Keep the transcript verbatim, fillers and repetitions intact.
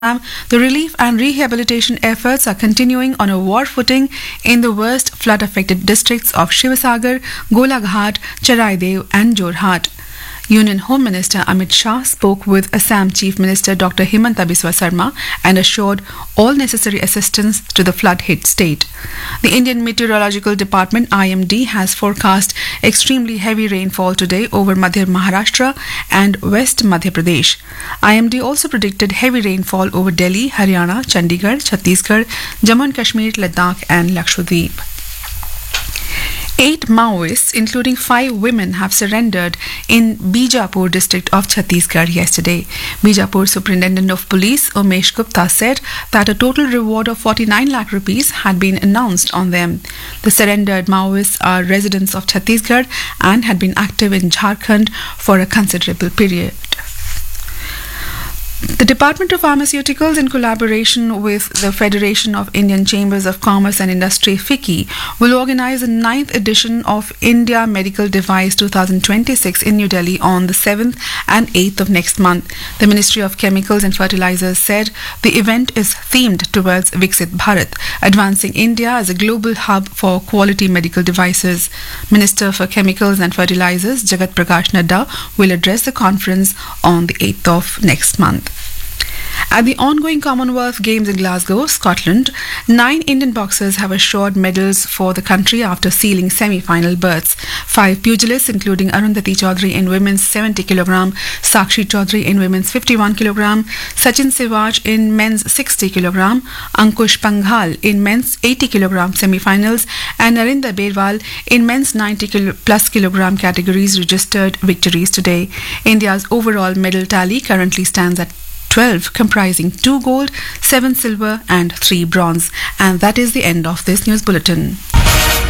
The relief and rehabilitation efforts are continuing on a war footing in the worst flood-affected districts of Shivasagar, Golaghat, Charaidev and Jorhat. Union Home Minister Amit Shah spoke with Assam Chief Minister Doctor Himanta Biswa Sarma and assured all necessary assistance to the flood-hit state. The Indian Meteorological Department I M D has forecast extremely heavy rainfall today over Madhya Maharashtra and West Madhya Pradesh. I M D also predicted heavy rainfall over Delhi, Haryana, Chandigarh, Chhattisgarh, Jammu and Kashmir, Ladakh and Lakshadweep. Eight Maoists, including five women, have surrendered in Bijapur district of Chhattisgarh yesterday. Bijapur Superintendent of Police Umesh Gupta said that a total reward of forty-nine lakh rupees had been announced on them. The surrendered Maoists are residents of Chhattisgarh and had been active in Jharkhand for a considerable period. The Department of Pharmaceuticals, in collaboration with the Federation of Indian Chambers of Commerce and Industry (FICCI), will organize the ninth edition of India Medical Device twenty twenty-six in New Delhi on the seventh and eighth of next month. The Ministry of Chemicals and Fertilizers said the event is themed towards Viksit Bharat, advancing India as a global hub for quality medical devices. Minister for Chemicals and Fertilizers Jagat Prakash Nadda will address the conference on the eighth of next month. At the ongoing Commonwealth Games in Glasgow, Scotland, nine Indian boxers have assured medals for the country after sealing semi-final berths. Five pugilists, including Arundhati Chaudhary in women's seventy kilogram, Sakshi Chaudhary in women's fifty-one kilogram, Sachin Sewaj in men's sixty kilogram, Ankush Panghal in men's eighty kilogram semi-finals, and Narinder Berwal in men's ninety plus kilogram categories registered victories today. India's overall medal tally currently stands at twelve, comprising two gold, seven silver and three bronze. And that is the end of this news bulletin.